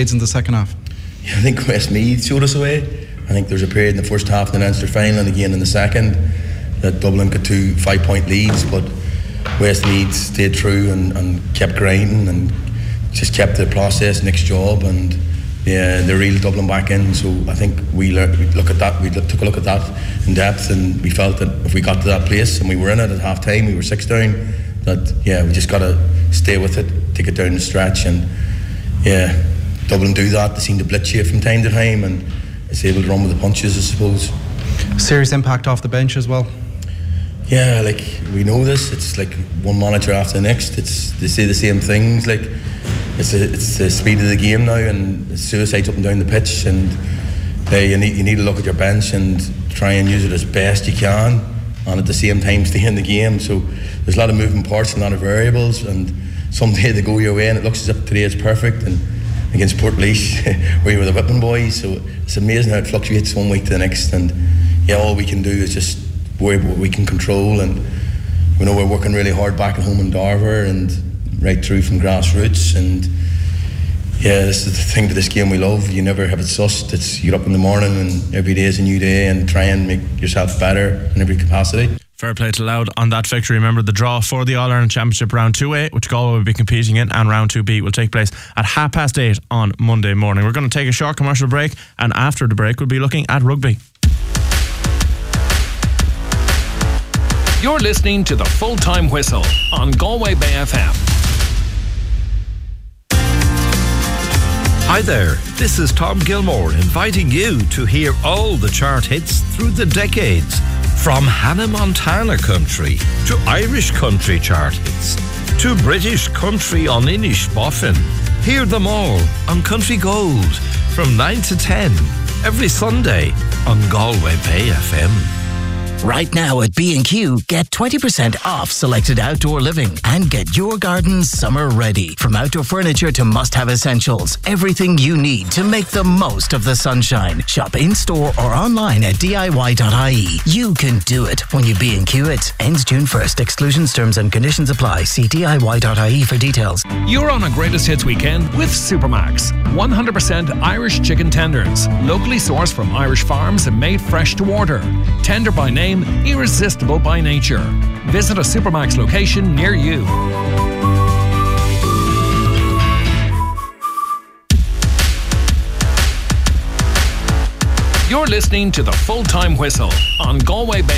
spades in the second half? Yeah, I think Westmeath showed us away. I think there was a period in the first half in the Leinster final and again in the second that Dublin got 2 5-point leads, but Westmeath stayed true and kept grinding and just kept the process, next job, and yeah, they reeled Dublin back in. So I think we took a look at that in depth, and we felt that if we got to that place and we were in it at half time, we were 6 down, that we just got to stay with it, take it down the stretch, and Dublin do that. They seem to blitz you from time to time, and it's able to run with the punches, I suppose. Serious impact off the bench as well. Yeah, like we know this. It's like one manager after the next. They say the same things. Like it's the speed of the game now, and it's suicides up and down the pitch. And you need to look at your bench and try and use it as best you can, and at the same time stay in the game. So there's a lot of moving parts and a lot of variables. And someday they go your way, and it looks as if today is perfect. And against Portlaoise, we were the whipping boys. So it's amazing how it fluctuates one week to the next. And all we can do is just worry about what we can control, and we know we're working really hard back at home in Darver and right through from grassroots. And this is the thing to this game we love. You never have it sussed. It's you get up in the morning and every day is a new day, and try and make yourself better in every capacity. Fair play to Louth on that victory. Remember, the draw for the All-Ireland Championship Round 2A, which Galway will be competing in, and Round 2B will take place at 8:30 on Monday morning. We're going to take a short commercial break, and after the break we'll be looking at rugby. You're listening to the Full-Time Whistle on Galway Bay FM. Hi there, this is Tom Gilmore inviting you to hear all the chart hits through the decades, from Hannah Montana country to Irish country chart hits to British country on Inish Boffin. Hear them all on Country Gold from 9 to 10 every Sunday on Galway Bay FM. Right now at B&Q, get 20% off selected outdoor living and get your garden summer ready. From outdoor furniture to must-have essentials, everything you need to make the most of the sunshine. Shop in-store or online at DIY.ie. You can do it when you B&Q it. Ends June 1st. Exclusions, terms and conditions apply. See DIY.ie for details. You're on a Greatest Hits weekend with Supermax. 100% Irish chicken tenders, locally sourced from Irish farms and made fresh to order. Tender by name, irresistible by nature. Visit a Supermax location near you. You're listening to the Full-Time Whistle on Galway Bay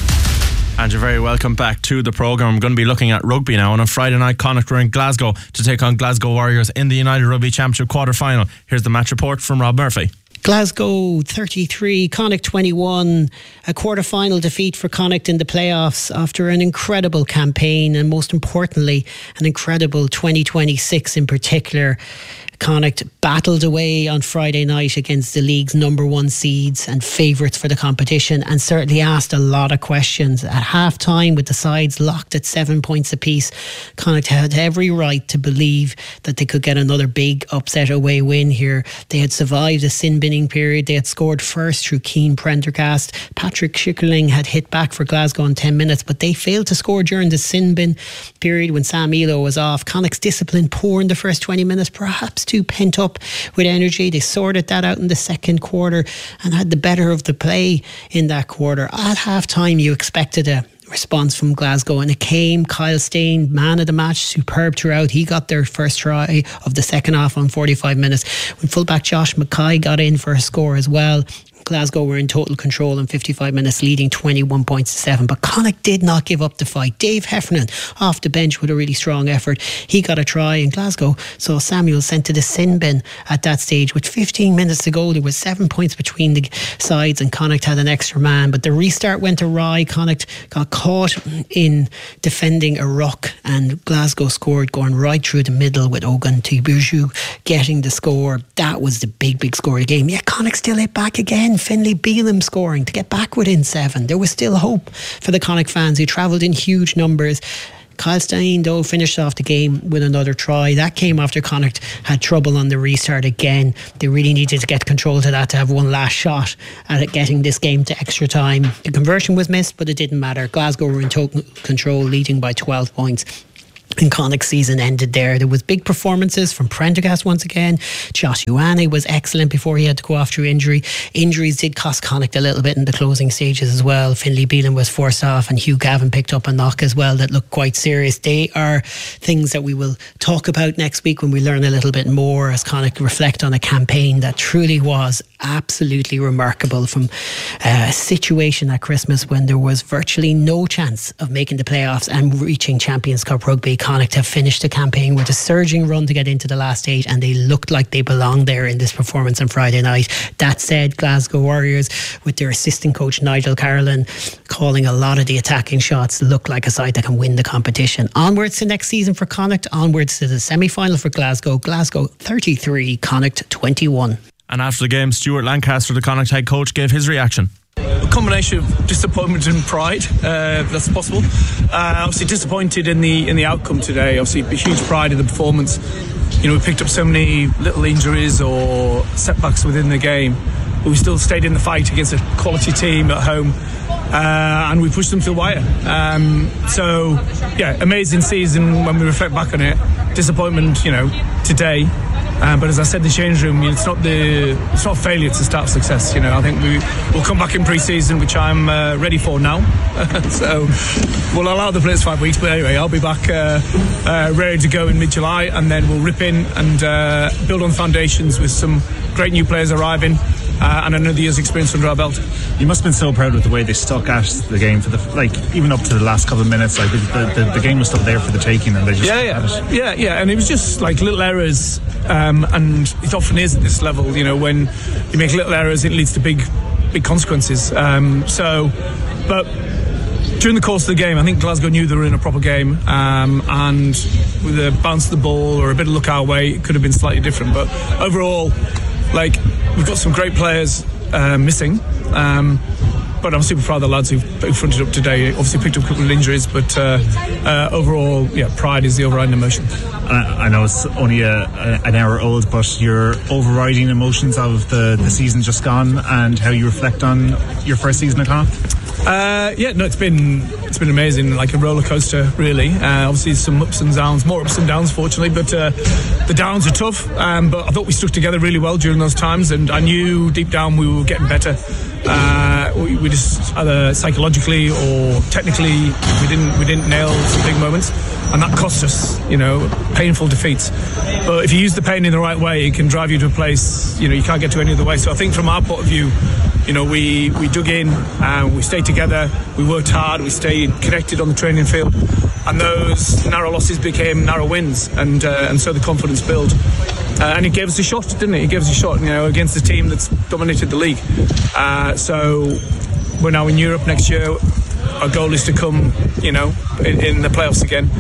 FM. And you're very welcome back to the programme. I'm going to be looking at rugby now, and on Friday night Connacht were in Glasgow to take on Glasgow Warriors in the United Rugby Championship quarter-final. Here's the match report from Rob Murphy. Glasgow 33, Connacht 21, a quarter-final defeat for Connacht in the playoffs after an incredible campaign, and most importantly an incredible 2026 in particular. Connacht battled away on Friday night against the league's number one seeds and favourites for the competition, and certainly asked a lot of questions. At half time, with the sides locked at 7 points apiece, Connacht had every right to believe that they could get another big upset away win here. They had survived a sin binning period. They had scored first through Keane Prendergast. Patrick Schickerling had hit back for Glasgow in 10 minutes, but they failed to score during the sin bin period when Sam Elo was off. Connacht's discipline poor in the first 20 minutes, perhaps too pent up with energy. They sorted that out in the second quarter and had the better of the play in that quarter. At half time, you expected a response from Glasgow, and it came. Kyle Steyn, man of the match, superb throughout. He got their first try of the second half on 45 minutes when fullback Josh Mackay got in for a score as well. Glasgow were in total control in 55 minutes, leading 21 points to 7. But Connacht did not give up the fight. Dave Heffernan off the bench with a really strong effort. He got a try, and Glasgow saw Samuel sent to the sin bin at that stage. With 15 minutes to go, there was 7 points between the sides, and Connacht had an extra man. But the restart went awry. Connacht got caught in defending a ruck, and Glasgow scored going right through the middle with Ogun Tiburju getting the score. That was the big score of the game. Yeah, Connacht still hit back again. Finlay Bealham scoring to get back within 7. There was still hope for the Connacht fans who travelled in huge numbers. Kyle Steyn, though, finished off the game with another try. That came after Connacht had trouble on the restart again. They really needed to get control to that to have one last shot at getting this game to extra time. The conversion was missed, but it didn't matter. Glasgow were in total control, leading by 12 points. And Connacht's season ended there. There was big performances from Prendergast once again. Josh Ioane was excellent before he had to go off through injury. Injuries did cost Connacht a little bit in the closing stages as well. Finlay Beelan was forced off and Hugh Gavin picked up a knock as well that looked quite serious. They are things that we will talk about next week when we learn a little bit more as Connacht reflect on a campaign that truly was absolutely remarkable, from a situation at Christmas when there was virtually no chance of making the playoffs and reaching Champions Cup rugby. Connacht have finished the campaign with a surging run to get into the last 8, and they looked like they belonged there in this performance on Friday night. That said, Glasgow Warriors, with their assistant coach Nigel Carolan calling a lot of the attacking shots, look like a side that can win the competition. Onwards to next season for Connacht, onwards to the semi-final for Glasgow. Glasgow 33, Connacht 21. And after the game, Stuart Lancaster, the Connacht head coach, gave his reaction. A combination of disappointment and pride, if that's possible. Obviously disappointed in the outcome today. Obviously a huge pride in the performance. You know, we picked up so many little injuries or setbacks within the game, but we still stayed in the fight against a quality team at home, and we pushed them to the wire. So yeah, amazing season when we reflect back on it. Disappointment, you know, today. But as I said in the change room, you know, it's not failure, it's a start of success. You know, I think we'll come back in pre-season, which I'm ready for now. So we'll allow the players 5 weeks, but anyway, I'll be back ready to go in mid-July, and then we'll rip in and build on foundations with some great new players arriving. And another year's experience under our belt. You must have been so proud with the way they stuck at the game for even up to the last couple of minutes. Like the game was still there for the taking, and they just yeah. And it was just like little errors, and it often is at this level. You know, when you make little errors, it leads to big consequences. But during the course of the game, I think Glasgow knew they were in a proper game, and with a bounce of the ball or a bit of luck our way, it could have been slightly different. But overall, like, we've got some great players missing, but I'm super proud of the lads who fronted up today. Obviously picked up a couple of injuries, but overall, yeah, pride is the overriding emotion. I know it's only an hour old, but your overriding emotions of the season just gone and how you reflect on your first season at Connacht? It's been amazing, like a roller coaster, really. Obviously some ups and downs, more ups and downs fortunately, but the downs are tough, but I thought we stuck together really well during those times, and I knew deep down we were getting better. We just either psychologically or technically we didn't nail some big moments, and that cost us, you know, painful defeats. But if you use the pain in the right way, it can drive you to a place, you know, you can't get to any other way. So I think from our point of view, you know, we dug in, we stayed together, we worked hard, we stayed connected on the training field, and those narrow losses became narrow wins, and so the confidence built. And it gave us a shot, didn't it? It gave us a shot, you know, against a team that's dominated the league. So we're now in Europe next year. Our goal is to come, you know, in the playoffs again,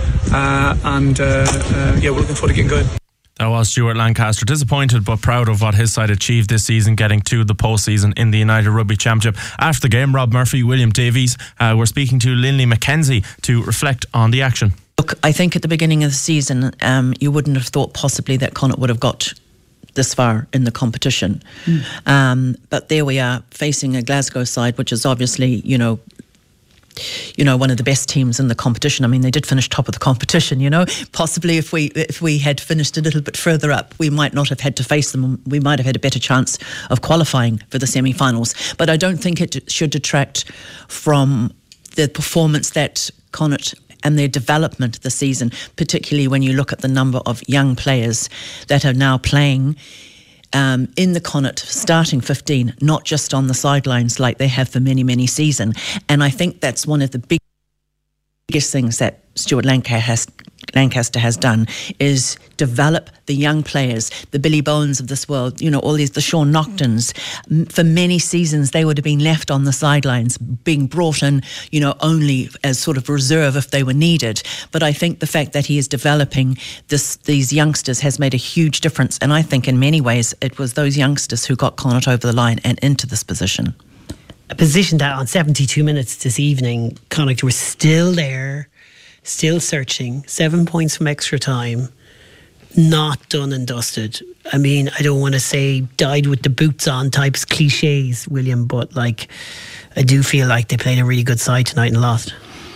we're looking forward to getting going. That was Stuart Lancaster, disappointed but proud of what his side achieved this season, getting to the postseason in the United Rugby Championship. After the game, Rob Murphy, William Davies were speaking to Linley McKenzie to reflect on the action. Look, I think at the beginning of the season, you wouldn't have thought possibly that Connacht would have got this far in the competition. But there we are, facing a Glasgow side, which is obviously, you know, one of the best teams in the competition. I mean, they did finish top of the competition, you know. Possibly if we had finished a little bit further up, we might not have had to face them. We might have had a better chance of qualifying for the semi-finals. But I don't think it should detract from the performance that Connacht and their development this season, particularly when you look at the number of young players that are now playing in the Connacht starting 15, not just on the sidelines like they have for many, many seasons. And I think that's one of the biggest things that Stuart Lancaster has done, is develop the young players, the Billy Bowens of this world, you know, all these, the Sean Noctons. For many seasons, they would have been left on the sidelines, being brought in, you know, only as sort of reserve if they were needed. But I think the fact that he is developing these youngsters has made a huge difference. And I think in many ways, it was those youngsters who got Connacht over the line and into this position. A position that on 72 minutes this evening, Connacht were still there, still searching, 7 points from extra time, not done and dusted. I mean, I don't want to say died with the boots on types cliches, William, but like, I do feel like they played a really good side tonight and lost.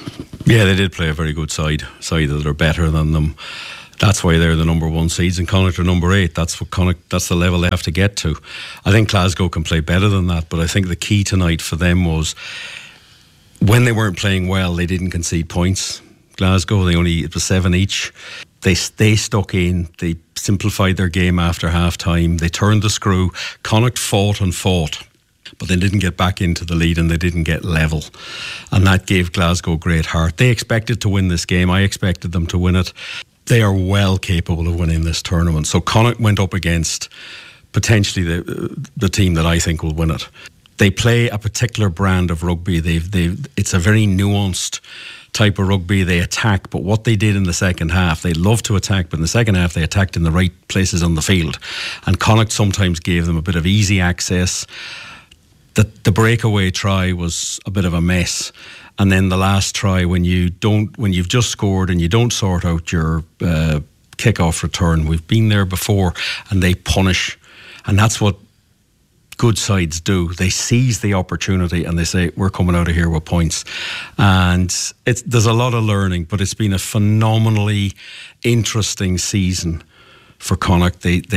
Yeah, they did play a very good side that are better than them. That's why they're the number 1 seeds, and Connacht are number 8. That's the level they have to get to. I think Glasgow can play better than that, but I think the key tonight for them was when they weren't playing well, they didn't concede points. Glasgow, it was 7 each. They stuck in. They simplified their game after half time. They turned the screw. Connacht fought, but they didn't get back into the lead and they didn't get level. And that gave Glasgow great heart. They expected to win this game. I expected them to win it. They are well capable of winning this tournament. So Connacht went up against potentially the team that I think will win it. They play a particular brand of rugby. It's a very nuanced type of rugby. They attack, but what they did in the second half, they love to attack, but in the second half they attacked in the right places on the field. And Connacht sometimes gave them a bit of easy access. The breakaway try was a bit of a mess. And then the last try, when you've just scored and you don't sort out your kick-off return, we've been there before, and they punish. And that's what good sides do. They seize the opportunity and they say, we're coming out of here with points. And there's a lot of learning, but it's been a phenomenally interesting season for Connacht.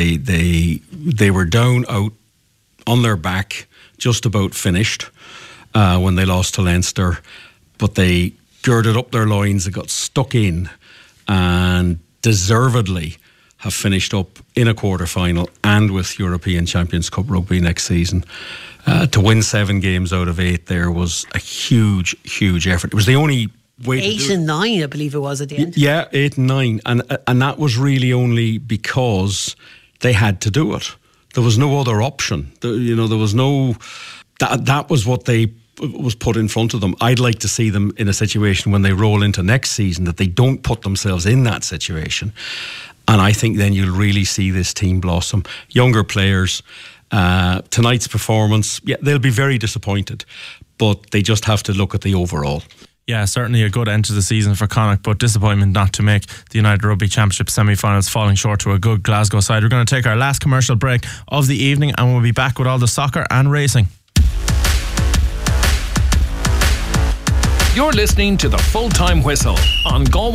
They were down out on their back, just about finished when they lost to Leinster, but they girded up their loins, they got stuck in, and deservedly have finished up in a quarter-final and with European Champions Cup rugby next season. To win 7 games out of 8 there was a huge, huge effort. It was the only way 8 and 9, I believe it was at the end. Yeah, 8 and 9. And that was really only because they had to do it. There was no other option. There was no... That was what was put in front of them. I'd like to see them in a situation when they roll into next season that they don't put themselves in that situation. And I think then you'll really see this team blossom. Younger players, tonight's performance, yeah, they'll be very disappointed, but they just have to look at the overall. Yeah, certainly a good end to the season for Connacht, but disappointment not to make the United Rugby Championship semi-finals, falling short to a good Glasgow side. We're going to take our last commercial break of the evening and we'll be back with all the soccer and racing. You're listening to The Full Time Whistle on Galway